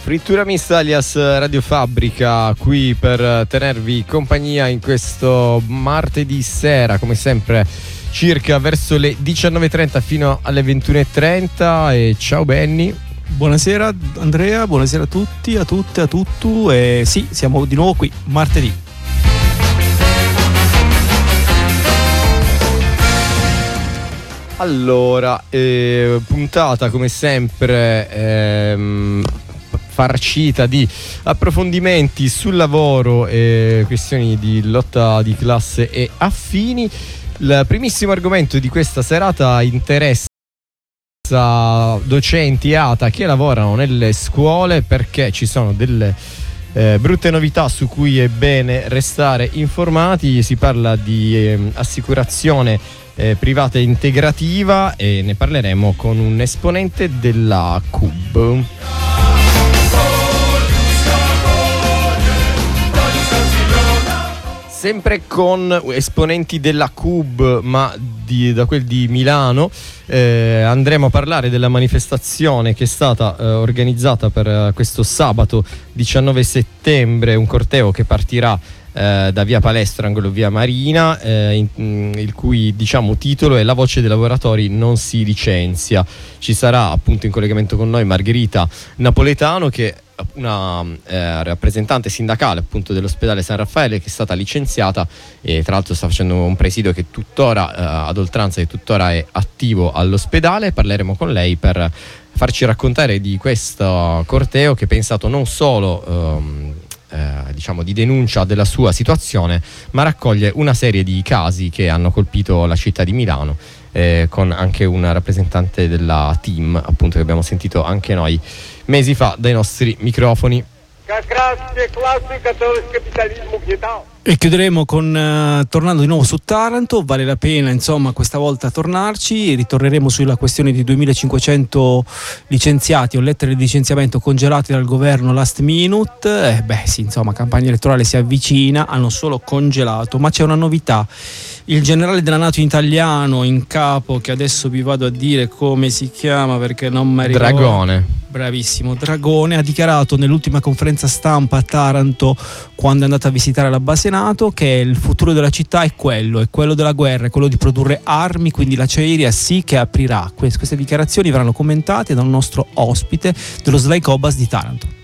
Frittura mista alias Radio Fabbrica, qui per tenervi compagnia in questo martedì sera, come sempre circa verso le 19.30 fino alle 21.30. E ciao Benny. Buonasera Andrea, buonasera a tutti, a tutte, a tutto. E sì, siamo di nuovo qui martedì. Allora, puntata come sempre farcita di approfondimenti sul lavoro e questioni di lotta di classe e affini. Il primissimo argomento di questa serata interessa docenti ATA che lavorano nelle scuole, perché ci sono delle brutte novità su cui è bene restare informati. Si parla di assicurazione privata integrativa e ne parleremo con un esponente della CUB. Sempre con esponenti della CUB, ma da quel di Milano, andremo a parlare della manifestazione che è stata organizzata per questo sabato 19 settembre, un corteo che partirà da via Palestro, angolo via Marina, il cui titolo è "La voce dei lavoratori non si licenzia". Ci sarà appunto in collegamento con noi Margherita Napoletano, che è una rappresentante sindacale appunto dell'ospedale San Raffaele, che è stata licenziata e tra l'altro sta facendo un presidio che tuttora ad oltranza, che tuttora è attivo all'ospedale. Parleremo con lei per farci raccontare di questo corteo, che è pensato non solo di denuncia della sua situazione, ma raccoglie una serie di casi che hanno colpito la città di Milano, con anche una rappresentante della team appunto che abbiamo sentito anche noi mesi fa dai nostri microfoni. E chiuderemo con tornando di nuovo su Taranto. Vale la pena questa volta tornarci. Ritorneremo sulla questione di 2500 licenziati o lettere di licenziamento congelate dal governo last minute. Campagna elettorale si avvicina, hanno solo congelato, ma c'è una novità. Il generale della NATO italiano in capo, che adesso vi vado a dire come si chiama perché non mi ricordo. Dragone. Bravissimo, Dragone, ha dichiarato nell'ultima conferenza stampa a Taranto, quando è andato a visitare la base NATO, che il futuro della città è quello della guerra, è quello di produrre armi, quindi l'acciaieria sì che aprirà. Queste dichiarazioni verranno commentate dal nostro ospite dello SLAI Cobas di Taranto.